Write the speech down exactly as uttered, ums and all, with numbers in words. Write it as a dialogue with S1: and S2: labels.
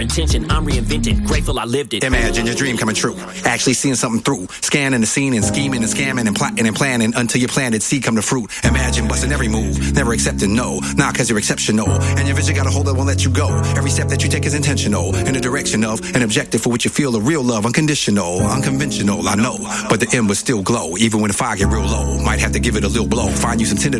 S1: intention. I'm reinvented, grateful I lived it.
S2: Imagine your dream coming true. Actually seeing something through. Scanning the scene and scheming and scamming and plotting and planning until your planted seed come to fruit. Imagine busting every move, never accepting no. Not cause you're exceptional. And your vision got a hold that won't let you go. Every step that you take is intentional. In the direction of an objective for which you feel a real love. Unconditional, unconventional, I know. But the end will still glow. Even when the fire get real low. Might have to give it a little blow. Find you some tender